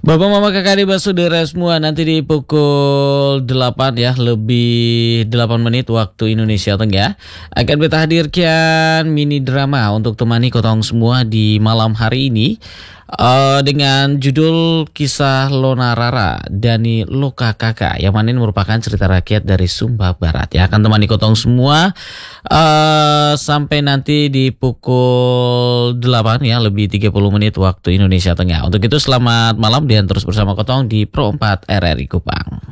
Bapak Mama Kakak Adik Saudara semua, nanti di pukul 8 ya, lebih 8 menit waktu Indonesia Tengah akan beta hadirkan mini drama untuk temani kotong semua di malam hari ini, dengan judul Kisah Lona Rara Dani Loka Kakak, yang mana ini merupakan cerita rakyat dari Sumba Barat ya, akan temani kotong semua sampai nanti di pukul 8 ya, lebih 30 menit waktu Indonesia Tengah. Untuk itu selamat malam dan terus bersama kotong di Pro 4 RRI Kupang.